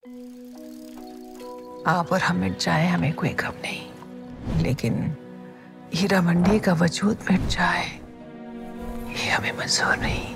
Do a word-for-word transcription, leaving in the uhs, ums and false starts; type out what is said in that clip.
आप और हम मिट जाए हमें कोई गम नहीं, लेकिन हीरा मंडी का वजूद मिट जाए ये हमें मंजूर नहीं।